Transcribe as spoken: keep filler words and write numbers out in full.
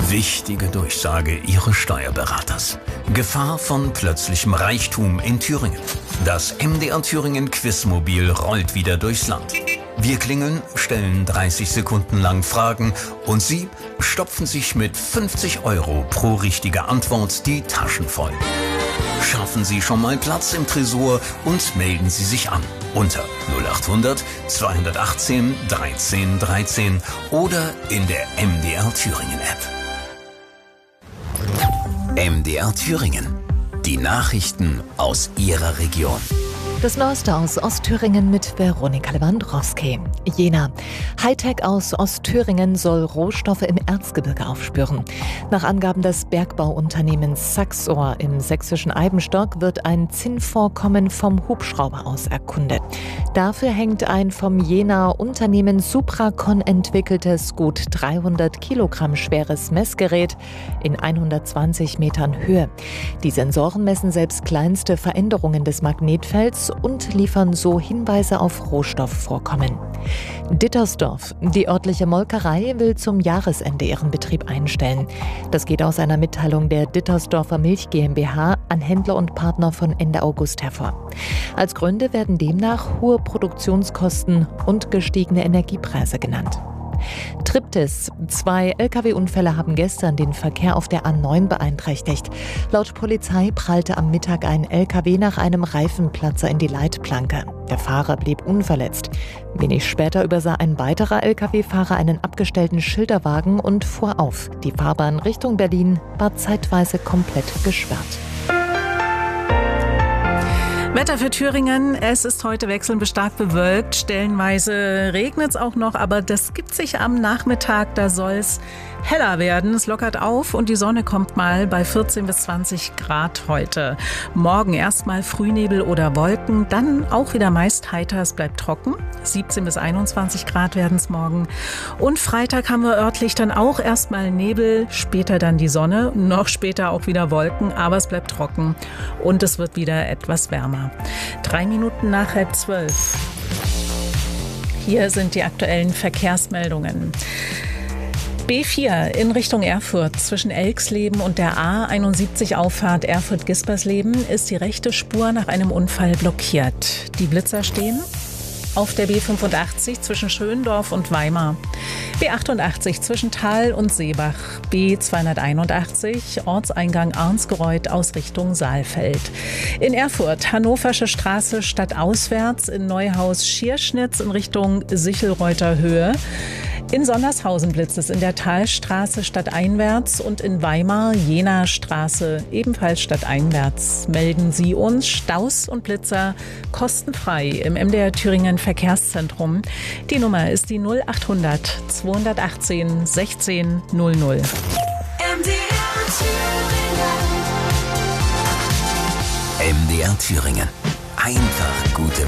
Wichtige Durchsage Ihres Steuerberaters. Gefahr von plötzlichem Reichtum in Thüringen. Das M D R Thüringen Quizmobil rollt wieder durchs Land. Wir klingeln, stellen dreißig Sekunden lang Fragen und Sie stopfen sich mit fünfzig Euro pro richtige Antwort die Taschen voll. Schaffen Sie schon mal Platz im Tresor und melden Sie sich an unter null acht hundert zweihundertachtzehn dreizehn dreizehn oder in der M D R Thüringen App. M D R Thüringen. Die Nachrichten aus Ihrer Region. Das Neueste aus Ostthüringen mit Veronika Lewandowski. Jena. Hightech aus Ostthüringen soll Rohstoffe im Erzgebirge aufspüren. Nach Angaben des Bergbauunternehmens Saxor im sächsischen Eibenstock wird ein Zinnvorkommen vom Hubschrauber aus erkundet. Dafür hängt ein vom Jenaer Unternehmen Supracon entwickeltes, gut dreihundert Kilogramm schweres Messgerät in hundertzwanzig Metern Höhe. Die Sensoren messen selbst kleinste Veränderungen des Magnetfelds und liefern so Hinweise auf Rohstoffvorkommen. Dittersdorf. Die örtliche Molkerei will zum Jahresende ihren Betrieb einstellen. Das geht aus einer Mitteilung der Dittersdorfer Milch GmbH an Händler und Partner von Ende August hervor. Als Gründe werden demnach hohe Produktionskosten und gestiegene Energiepreise genannt. Triptis. Zwei L K W-Unfälle haben gestern den Verkehr auf der A neun beeinträchtigt. Laut Polizei prallte am Mittag ein L K W nach einem Reifenplatzer in die Leitplanke. Der Fahrer blieb unverletzt. Wenig später übersah ein weiterer L K W-Fahrer einen abgestellten Schilderwagen und fuhr auf. Die Fahrbahn Richtung Berlin war zeitweise komplett gesperrt. Wetter für Thüringen. Es ist heute wechselnd bis stark bewölkt. Stellenweise regnet es auch noch, aber das gibt sich am Nachmittag. Da soll es heller werden. Es lockert auf und die Sonne kommt mal bei vierzehn bis zwanzig Grad heute. Morgen erstmal Frühnebel oder Wolken, dann auch wieder meist heiter. Es bleibt trocken. siebzehn bis einundzwanzig Grad werden es morgen. Und Freitag haben wir örtlich dann auch erstmal Nebel, später dann die Sonne, noch später auch wieder Wolken, aber es bleibt trocken und es wird wieder etwas wärmer. Drei Minuten nach halb zwölf. Hier sind die aktuellen Verkehrsmeldungen. B vier in Richtung Erfurt zwischen Elxleben und der A einundsiebzig Auffahrt Erfurt-Gispersleben ist die rechte Spur nach einem Unfall blockiert. Die Blitzer stehen auf der B fünfundachtzig zwischen Schöndorf und Weimar, B achtundachtzig zwischen Thal und Seebach, B zweihunderteinundachtzig Ortseingang Arnsgereuth aus Richtung Saalfeld. In Erfurt Hannoversche Straße stadtauswärts, in Neuhaus Schierschnitz in Richtung Sichelreuther Höhe. In Sondershausen blitzt es in der Talstraße stadteinwärts und in Weimar Jena Straße ebenfalls stadteinwärts. Melden Sie uns Staus und Blitzer kostenfrei im M D R Thüringen Verkehrszentrum. Die Nummer ist die null acht hundert zweihundertachtzehn sechzehn null null. M D R Thüringen. M D R Thüringen. Einfach gute